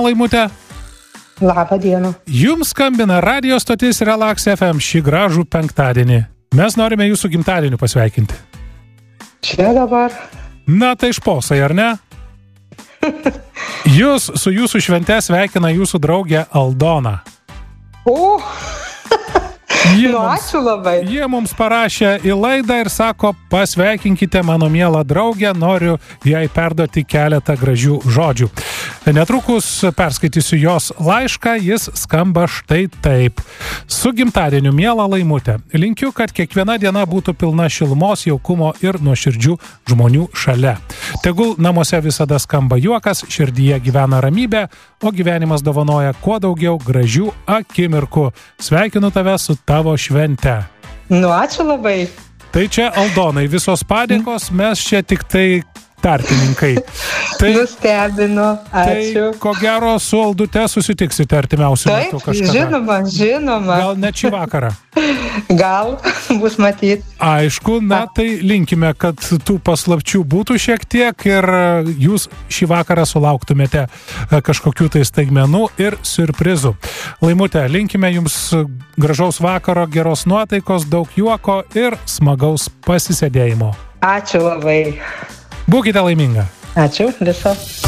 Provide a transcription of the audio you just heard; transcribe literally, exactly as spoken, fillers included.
Laimute. Labą dieną. Jums skambina radio stotis Relax F M šį gražų penktadienį. Mes norime jūsų gimtadienį pasveikinti. Čia dabar. Na, tai šposai, ar ne? Jūs su jūsų švente sveikina jūsų draugė Aldona. O, Jie nu, mums, ačiū labai. jie mums parašė į laidą ir sako, pasveikinkite mano mielą draugę, noriu jai perduoti keletą gražių žodžių. Netrukus perskaitysiu jos laišką, jis skamba štai taip. Su gimtadieniu, miela Laimutė, linkiu, kad kiekviena diena būtų pilna šilumos, jaukumo ir nuoširdžių žmonių šalia. Tegul namuose visada skamba juokas, širdyje gyvena ramybė, o gyvenimas dovanoja kuo daugiau gražių akimirkų. Sveikinu tave su tavo švente. Nu, ačiū labai. Tai čia Aldonai, visos padėkos, mes čia tik tai tarpininkai. Tai, Nustebino, ačiū. tai ko gero su Aldute susitiksite artimiausiu Taip, metu kažkada. žinoma, žinoma. Gal net šį vakarą. Gal bus matyt. Aišku, na tai linkime, kad tų paslapčių būtų šiek tiek ir jūs šį vakarą sulauktumėte kažkokių tai staigmenų ir siurprizų. Laimute, linkime jums gražaus vakaro, geros nuotaikos, daug juoko ir smagaus pasisėdėjimo. Ačiū labai. Būkite laiminga. Ačiū, viso.